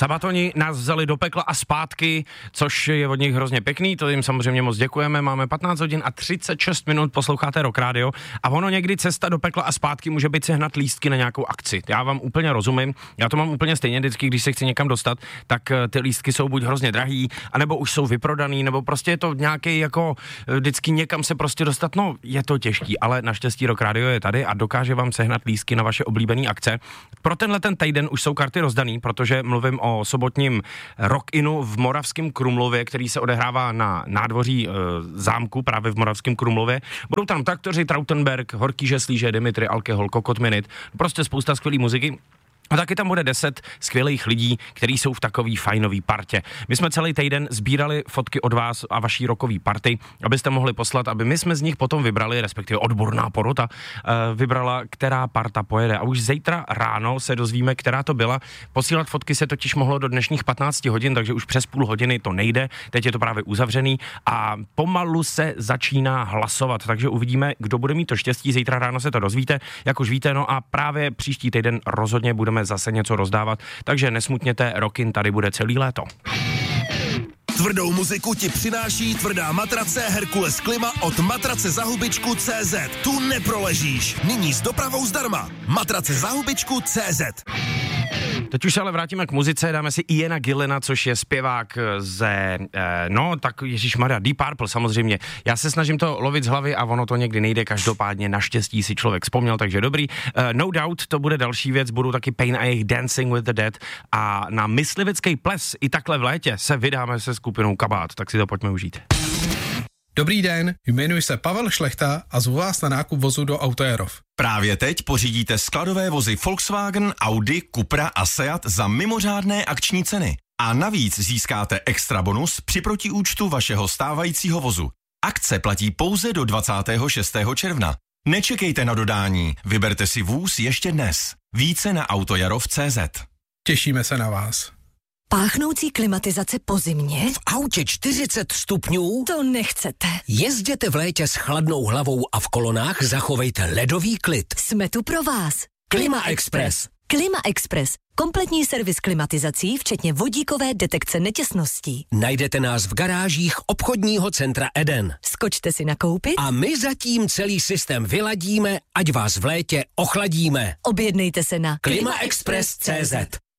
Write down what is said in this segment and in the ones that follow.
Sabatoni nás vzali do pekla a zpátky, což je od nich hrozně pěkný, to jim samozřejmě moc děkujeme. Máme 15 hodin a 36 minut, posloucháte Rock Radio a ono někdy cesta do pekla a zpátky může být sehnat lístky na nějakou akci. Já vám úplně rozumím, já to mám úplně stejně vždycky, když se chci někam dostat, tak ty lístky jsou buď hrozně drahý, anebo už jsou vyprodaný, nebo prostě je to nějaký jako vždycky někam se prostě dostat, no je to těžký, ale naštěstí Rock Radio je tady a dokáže vám sehnat lístky na vaše oblíbené akce. Pro tenhle ten týden už jsou karty rozdaný, protože mluvím o sobotním Rock-inu v Moravském Krumlově, který se odehrává na nádvoří zámku právě v Moravském Krumlově. Budou tam Traktoři, Trautenberg, Horký žeslíže, Dimitri, Alkohol, Kokot Minute, prostě spousta skvělý muziky. A taky tam bude 10 skvělých lidí, kteří jsou v takový fajnový partě. My jsme celý týden sbírali fotky od vás a vaší rockový party, abyste mohli poslat, aby my jsme z nich potom vybrali, respektive odborná porota, vybrala, která parta pojede. A už zítra ráno se dozvíme, která to byla. Posílat fotky se totiž mohlo do dnešních 15 hodin, takže už přes půl hodiny to nejde. Teď je to právě uzavřený a pomalu se začíná hlasovat, takže uvidíme, kdo bude mít to štěstí. Zítra ráno se to dozvíte, jak už víte, no a právě příští týden rozhodně budeme zase něco rozdávat, takže nesmutněte, Rockin tady bude celý léto. Tvrdou muziku ti přináší tvrdá matrace Herkules Klima od matracezahubičku.cz. Tu neproležíš. Nyní s dopravou zdarma. Matracezahubičku.cz. Teď už se ale vrátíme k muzice, dáme si Iana Gillena, což je zpěvák ze, tak ježišmarja, Deep Purple samozřejmě. Já se snažím to lovit z hlavy a ono to někdy nejde, každopádně naštěstí si člověk vzpomněl, takže dobrý. No Doubt, to bude další věc, budou taky Pain a jejich Dancing with the Dead a na myslivecký ples i takhle v létě se vydáme se skupinou Kabát, tak si to pojďme užít. Dobrý den, jmenuji se Pavel Šlechta a zvu vás na nákup vozu do Autojerov. Právě teď pořídíte skladové vozy Volkswagen, Audi, Cupra a Seat za mimořádné akční ceny. A navíc získáte extra bonus při protiúčtu vašeho stávajícího vozu. Akce platí pouze do 26. června. Nečekejte na dodání, vyberte si vůz ještě dnes. Více na autojarov.cz. Těšíme se na vás. Páchnoucí klimatizace po zimě? V autě 40 stupňů? To nechcete. Jezděte v létě s chladnou hlavou a v kolonách zachovejte ledový klid. Jsme tu pro vás. Klima Express. Klima Express. Kompletní servis klimatizací, včetně vodíkové detekce netěsností. Najdete nás v garážích obchodního centra Eden. Skočte si nakoupit a my zatím celý systém vyladíme, ať vás v létě ochladíme. Objednejte se na klimaexpress.cz.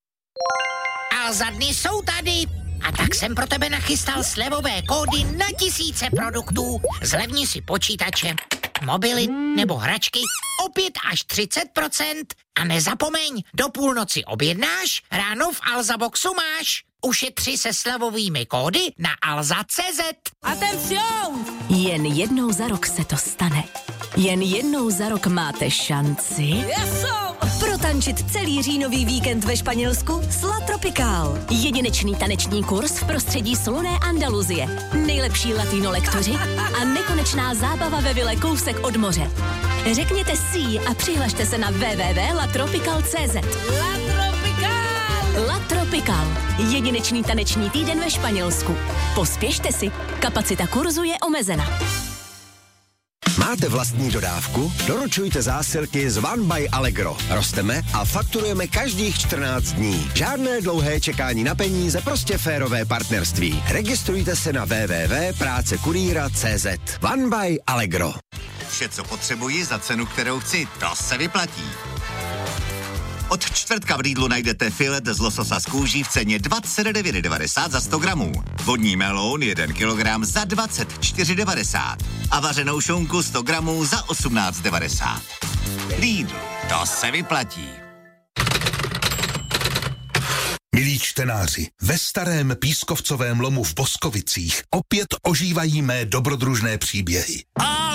A za dny jsou tady. A tak jsem pro tebe nachystal slevové kódy na tisíce produktů. Zlevni si počítače, mobily nebo hračky o 5 až 30%. A nezapomeň, do půlnoci objednáš, ráno v Alzaboxu máš. Ušetři se slevovými kódy na alza.cz. Atención! Jen jednou za rok se to stane. Jen jednou za rok máte šanci protančit celý říjnový víkend ve Španělsku s La Tropical. Jedinečný taneční kurz v prostředí slunné Andaluzie. Nejlepší latino lektoři a nekonečná zábava ve vile kousek od moře. Řekněte si a přihlašte se na www.latropical.cz. La Tropical. Jedinečný taneční týden ve Španělsku. Pospěšte si, kapacita kurzu je omezena. Máte vlastní dodávku? Doručujte zásilky z One by Allegro. Rosteme a fakturujeme každých 14 dní. Žádné dlouhé čekání na peníze, prostě férové partnerství. Registrujte se na www.prácekurýra.cz. One by Allegro. Vše, co potřebuji za cenu, kterou chci, to se vyplatí. Od čtvrtka v Lidlu najdete filet z lososa z kůží v ceně 29,90 za 100 gramů. Vodní meloun 1 kilogram za 24,90 a vařenou šunku 100 gramů za 18,90. Lidl, to se vyplatí. Milí čtenáři, ve starém pískovcovém lomu v Boskovicích opět ožívají mé dobrodružné příběhy.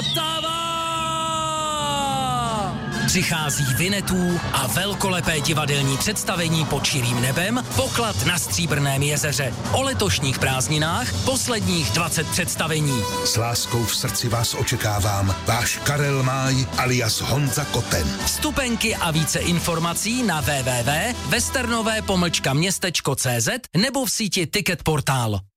Přichází Vinetů a velkolepé divadelní představení pod širým nebem, Poklad na Stříbrném jezeře. O letošních prázdninách posledních 20 představení. S láskou v srdci vás očekávám, váš Karel Máj alias Honza Koten. Vstupenky a více informací na www.westernové-městečko.cz nebo v síti Ticket Portál.